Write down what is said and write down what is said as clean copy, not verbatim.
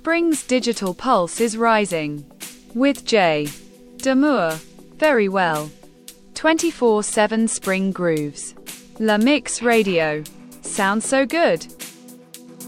Spring's digital pulse is rising. With J. Damour. Very well. 24/7 Spring Grooves. La Mix Radio. Sounds so good.